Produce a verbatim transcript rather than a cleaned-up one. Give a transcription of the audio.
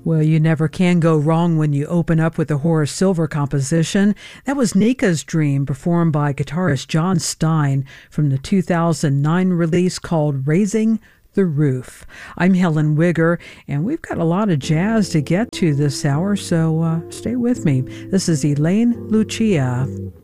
Well, you never can go wrong when you open up with the Horace Silver composition. That was Nika's Dream, performed by guitarist John Stein from the two thousand nine release called Raising the Roof. I'm Helen Wigger, and we've got a lot of jazz to get to this hour, so uh, stay with me. This is Elaine Lucia.